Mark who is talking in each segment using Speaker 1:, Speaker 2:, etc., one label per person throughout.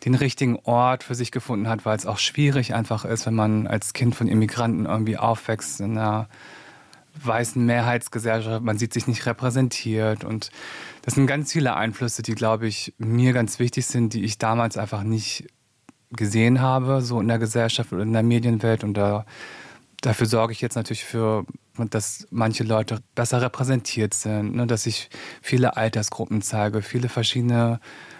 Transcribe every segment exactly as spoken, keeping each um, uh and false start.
Speaker 1: den richtigen Ort für sich gefunden hat, weil es auch schwierig einfach ist, wenn man als Kind von Immigranten irgendwie aufwächst in einer weißen Mehrheitsgesellschaft, man sieht sich nicht repräsentiert und das sind ganz viele Einflüsse, die, glaube ich, mir ganz wichtig sind, die ich damals einfach nicht gesehen habe, so in der Gesellschaft oder in der Medienwelt und da, dafür sorge ich jetzt natürlich für, dass manche Leute besser repräsentiert sind, ne, dass ich viele Altersgruppen zeige, viele verschiedene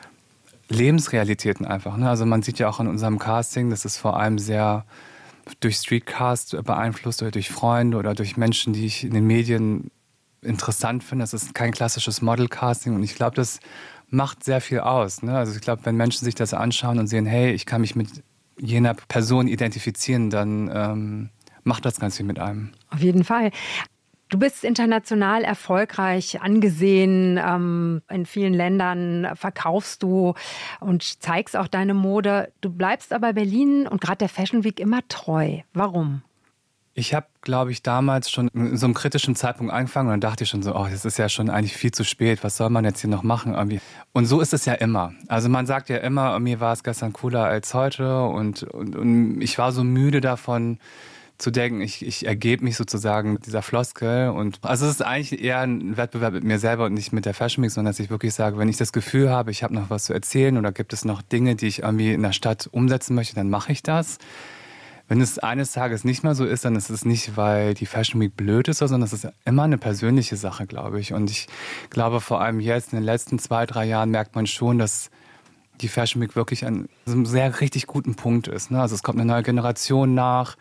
Speaker 1: Lebensrealitäten einfach. Ne? Also man sieht ja auch an unserem Casting, das ist vor allem sehr durch Streetcast beeinflusst oder durch Freunde oder durch Menschen, die ich in den Medien interessant finde. Das ist kein klassisches Model-Casting und ich glaube, das macht sehr viel aus. Ne? Also ich glaube, wenn Menschen sich das anschauen und sehen, hey, ich kann mich mit jener Person identifizieren, dann ähm, macht das ganz viel mit einem.
Speaker 2: Auf jeden Fall. Du bist international erfolgreich angesehen, ähm, in vielen Ländern verkaufst du und zeigst auch deine Mode. Du bleibst aber Berlin und gerade der Fashion Week immer treu. Warum?
Speaker 1: Ich habe, glaube ich, damals schon in so einem kritischen Zeitpunkt angefangen und dann dachte ich schon so, oh, das ist ja schon eigentlich viel zu spät, was soll man jetzt hier noch machen irgendwie? Und so ist es ja immer. Also man sagt ja immer, mir war es gestern cooler als heute und, und, und ich war so müde davon, zu denken, ich, ich ergebe mich sozusagen mit dieser Floskel. Und also es ist eigentlich eher ein Wettbewerb mit mir selber und nicht mit der Fashion Week, sondern dass ich wirklich sage, wenn ich das Gefühl habe, ich habe noch was zu erzählen oder gibt es noch Dinge, die ich irgendwie in der Stadt umsetzen möchte, dann mache ich das. Wenn es eines Tages nicht mehr so ist, dann ist es nicht, weil die Fashion Week blöd ist, sondern es ist immer eine persönliche Sache, glaube ich. Und ich glaube, vor allem jetzt in den letzten zwei, drei Jahren merkt man schon, dass die Fashion Week wirklich an einem sehr richtig guten Punkt ist. Ne? Also es kommt eine neue Generation nach.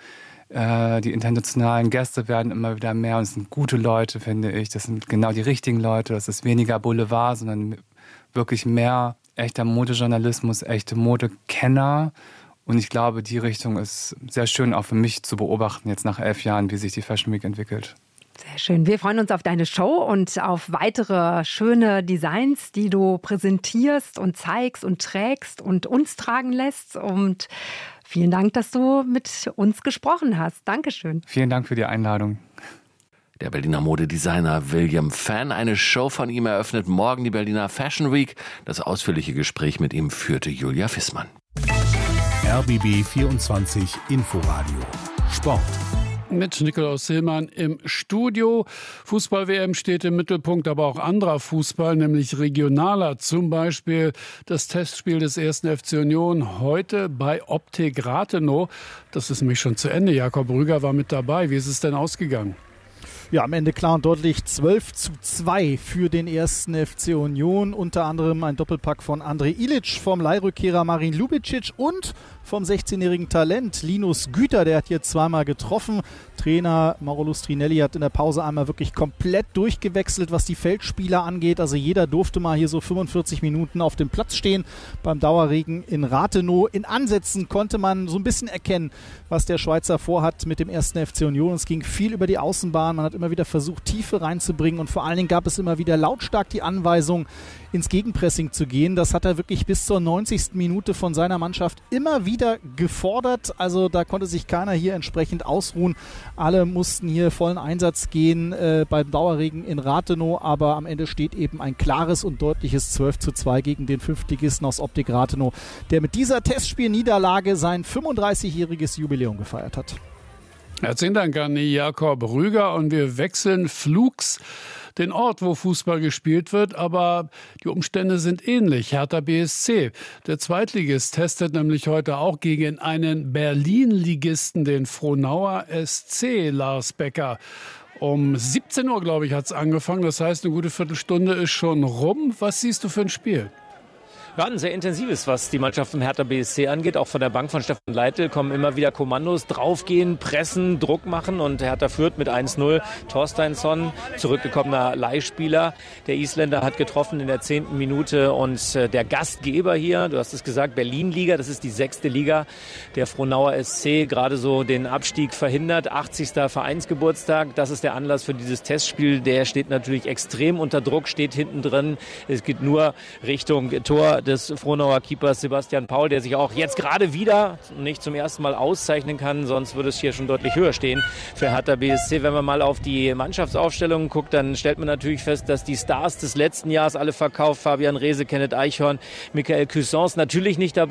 Speaker 1: Die internationalen Gäste werden immer wieder mehr und es sind gute Leute, finde ich. Das sind genau die richtigen Leute. Das ist weniger Boulevard, sondern wirklich mehr echter Modejournalismus, echte Modekenner. Und ich glaube, die Richtung ist sehr schön auch für mich zu beobachten, jetzt nach elf Jahren, wie sich die Fashion Week entwickelt.
Speaker 2: Sehr schön. Wir freuen uns auf deine Show und auf weitere schöne Designs, die du präsentierst und zeigst und trägst und uns tragen lässt. Und vielen Dank, dass du mit uns gesprochen hast. Dankeschön.
Speaker 1: Vielen Dank für die Einladung.
Speaker 3: Der Berliner Modedesigner William Fan. Eine Show von ihm eröffnet morgen die Berliner Fashion Week. Das ausführliche Gespräch mit ihm führte Julia Fissmann.
Speaker 4: R B B vierundzwanzig Inforadio Sport.
Speaker 5: Mit Nikolaus Hillmann im Studio. Fußball-W M steht im Mittelpunkt, aber auch anderer Fußball, nämlich regionaler. Zum Beispiel das Testspiel des ersten F C Union heute bei Optik Rathenow. Das ist nämlich schon zu Ende. Jakob Rüger war mit dabei. Wie ist es denn ausgegangen?
Speaker 6: Ja, am Ende klar und deutlich zwölf zu zwei für den ersten F C Union. Unter anderem ein Doppelpack von André Ilic, vom Leihrückkehrer Marin Lubicic und vom sechzehnjährigen Talent Linus Güter. Der hat hier zweimal getroffen. Trainer Mauro Lustrinelli hat in der Pause einmal wirklich komplett durchgewechselt, was die Feldspieler angeht. Also jeder durfte mal hier so fünfundvierzig Minuten auf dem Platz stehen beim Dauerregen in Rathenow. In Ansätzen konnte man so ein bisschen erkennen, was der Schweizer vorhat mit dem ersten F C Union. Es ging viel über die Außenbahn. Man hat immer wieder versucht, Tiefe reinzubringen und vor allen Dingen gab es immer wieder lautstark die Anweisung, ins Gegenpressing zu gehen. Das hat er wirklich bis zur neunzigsten Minute von seiner Mannschaft immer wieder gefordert. Also da konnte sich keiner hier entsprechend ausruhen. Alle mussten hier vollen Einsatz gehen äh, beim Dauerregen in Rathenow, aber am Ende steht eben ein klares und deutliches zwölf zu zwei gegen den Fünftligisten aus Optik Rathenow, der mit dieser Testspielniederlage sein fünfunddreißigjähriges Jubiläum gefeiert hat.
Speaker 5: Herzlichen Dank an Jakob Rüger und wir wechseln flugs den Ort, wo Fußball gespielt wird, aber die Umstände sind ähnlich. Hertha B S C, der Zweitligist, testet nämlich heute auch gegen einen Berlin-Ligisten, den Frohnauer S C, Lars Becker. Um siebzehn Uhr, glaube ich, hat es angefangen. Das heißt, eine gute Viertelstunde ist schon rum. Was siehst du für ein Spiel?
Speaker 7: Ja, ein sehr intensives, was die Mannschaft vom Hertha B S C angeht. Auch von der Bank von Stefan Leitl kommen immer wieder Kommandos, draufgehen, pressen, Druck machen und Hertha führt mit eins null. Torsteinsson, zurückgekommener Leihspieler. Der Isländer hat getroffen in der zehnten Minute und der Gastgeber hier, du hast es gesagt, Berlin-Liga, das ist die sechste Liga. Der Frohnauer S C gerade so den Abstieg verhindert. achtzigster Vereinsgeburtstag, das ist der Anlass für dieses Testspiel. Der steht natürlich extrem unter Druck, steht hinten drin. Es geht nur Richtung Tor des Frohnauer Keepers Sebastian Paul, der sich auch jetzt gerade wieder nicht zum ersten Mal auszeichnen kann, sonst würde es hier schon deutlich höher stehen für Hertha B S C. Wenn man mal auf die Mannschaftsaufstellungen guckt, dann stellt man natürlich fest, dass die Stars des letzten Jahres alle verkauft, Fabian Reese, Kenneth Eichhorn, Michael Cuisance natürlich nicht dabei.